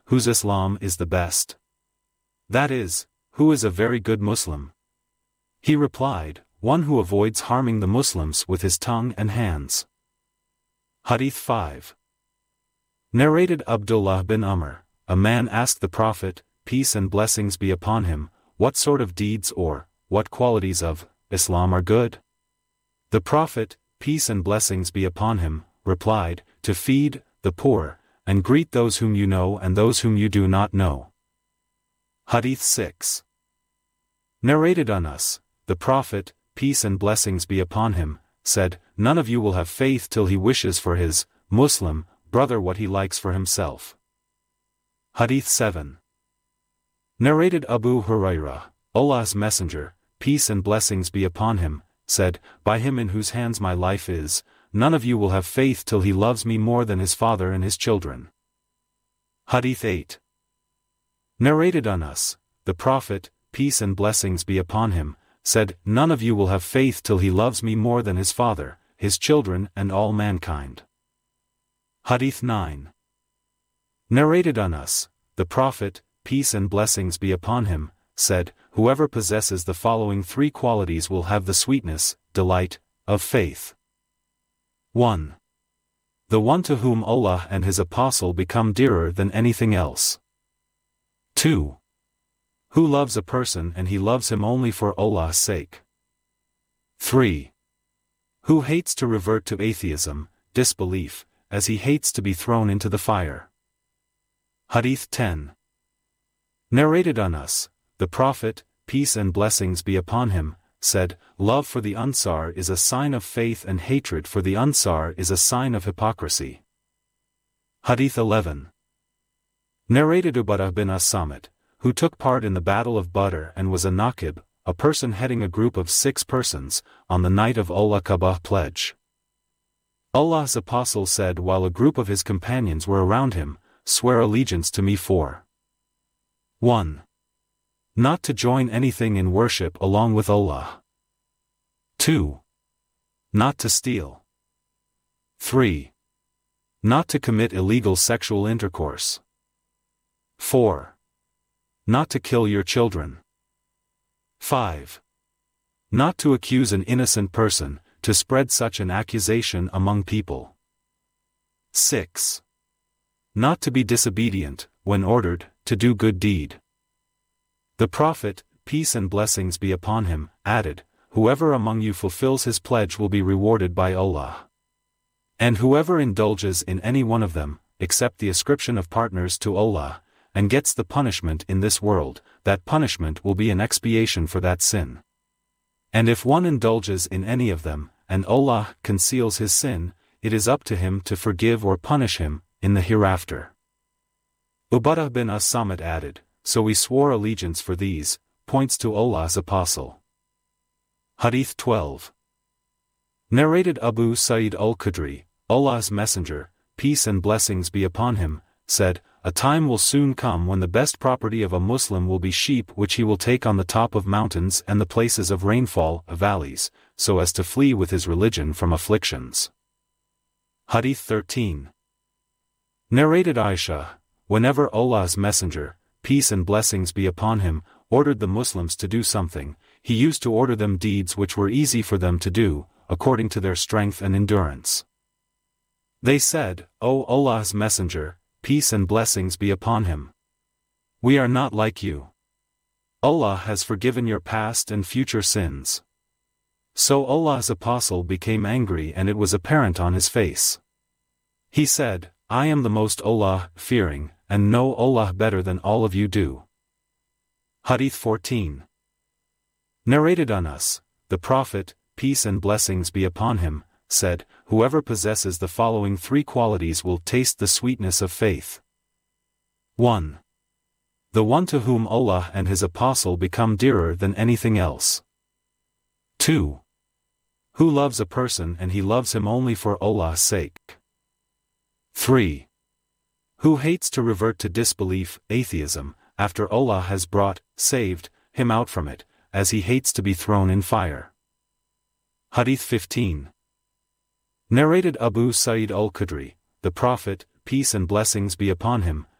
whose Islam is the best? That is, who is a very good Muslim? He replied, one who avoids harming the Muslims with his tongue and hands. Hadith 5. Narrated Abdullah bin Umar, a man asked the Prophet, peace and blessings be upon him, what sort of deeds or, what qualities of, Islam are good? The Prophet, peace and blessings be upon him, replied, to feed the poor, and greet those whom you know and those whom you do not know. Hadith 6. Narrated Anas, the Prophet, peace and blessings be upon him, said, none of you will have faith till he wishes for his Muslim brother what he likes for himself. Hadith 7. Narrated Abu Hurairah, Allah's Messenger, peace and blessings be upon him, said, by him in whose hands my life is, none of you will have faith till he loves me more than his father and his children. Hadith 8. Narrated Anas, the Prophet, peace and blessings be upon him, said, none of you will have faith till he loves me more than his father, his children and all mankind. Hadith 9. Narrated Anas, the Prophet, peace and blessings be upon him, said, whoever possesses the following three qualities will have the sweetness, delight, of faith. 1. The one to whom Allah and His Apostle become dearer than anything else. 2. Who loves a person and he loves him only for Allah's sake. 3. Who hates to revert to atheism, disbelief, as he hates to be thrown into the fire. Hadith 10. Narrated Anas, the Prophet, peace and blessings be upon him, said, love for the Ansar is a sign of faith and hatred for the Ansar is a sign of hypocrisy. Hadith 11. Narrated Ubadah bin as-Samit, who took part in the Battle of Badr and was a Naqib, a person heading a group of 6 persons, on the night of Al-Aqabah pledge. Allah's Apostle said while a group of his companions were around him, swear allegiance to me for 1. Not to join anything in worship along with Allah. 2. Not to steal. 3. Not to commit illegal sexual intercourse. 4. Not to kill your children. 5. Not to accuse an innocent person, to spread such an accusation among people. 6. Not to be disobedient, when ordered, to do good deed. The Prophet, peace and blessings be upon him, added, whoever among you fulfills his pledge will be rewarded by Allah. And whoever indulges in any one of them, except the ascription of partners to Allah, and gets the punishment in this world, that punishment will be an expiation for that sin. And if one indulges in any of them, and Allah conceals his sin, it is up to him to forgive or punish him, in the hereafter. Ubadah bin as-Samit added, so we swore allegiance for these, points to Allah's Apostle. Hadith 12. Narrated Abu Sa'id al-Khudri, Allah's Messenger, peace and blessings be upon him, said, a time will soon come when the best property of a Muslim will be sheep which he will take on the top of mountains and the places of rainfall, valleys, so as to flee with his religion from afflictions. Hadith 13. Narrated Aisha, whenever Allah's Messenger, peace and blessings be upon him, ordered the Muslims to do something, he used to order them deeds which were easy for them to do, according to their strength and endurance. They said, O Allah's Messenger, peace and blessings be upon him. We are not like you. Allah has forgiven your past and future sins. So Allah's Apostle became angry and it was apparent on his face. He said, I am the most Allah-fearing, and know Allah better than all of you do. Hadith 14. Narrated Anas, the Prophet, peace and blessings be upon him, said, whoever possesses the following 3 qualities will taste the sweetness of faith. 1. The one to whom Allah and His Apostle become dearer than anything else. 2. Who loves a person and he loves him only for Allah's sake. 3. Who hates to revert to disbelief, atheism, after Allah has saved him out from it, as he hates to be thrown in fire. Hadith 15. Narrated Abu Sa'id al-Khudri, the Prophet, peace and blessings be upon him,